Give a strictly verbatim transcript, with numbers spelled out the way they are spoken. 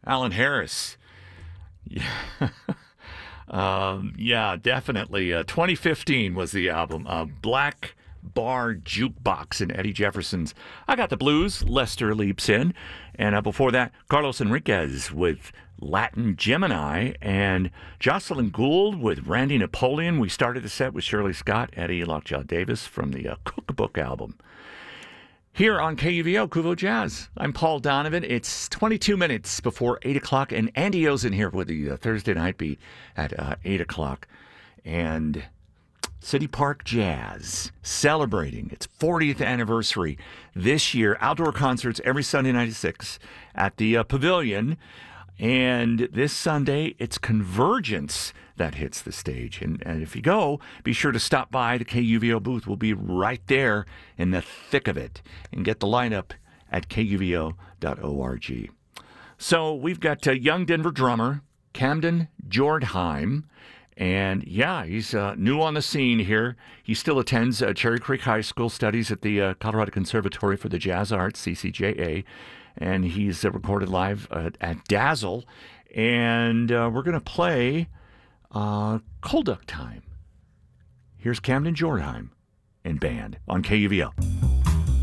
Alan Harris. Yeah, um, yeah definitely. Uh, twenty fifteen was the album. Uh, Black Bar Jukebox and Eddie Jefferson's I Got the Blues. Lester leaps in. And uh, before that, Carlos Enriquez with Latin Gemini and Jocelyn Gould with Randy Napoleon. We started the set with Shirley Scott, Eddie Lockjaw Davis from the uh, Cookbook album. Here on K U V O, Kuvo Jazz. I'm Paul Donovan. It's twenty-two minutes before eight o'clock, and Andy O's in here with the uh, Thursday Night Beat at uh, eight o'clock. And City Park Jazz celebrating its fortieth anniversary this year. Outdoor concerts every Sunday night at six at the uh, Pavilion. And this Sunday, it's Convergence that hits the stage. And, and if you go, be sure to stop by the K U V O booth. We'll be right there in the thick of it. And get the lineup at K U V O dot org. So we've got a young Denver drummer, Camden Jordheim. And yeah, he's uh, new on the scene here. He still attends uh, Cherry Creek High School, studies at the uh, Colorado Conservatory for the Jazz Arts, C C J A. And he's uh, recorded live uh, at Dazzle. And uh, we're going to play uh, Cold Duck Time. Here's Camden Jordheim and band on K U V O.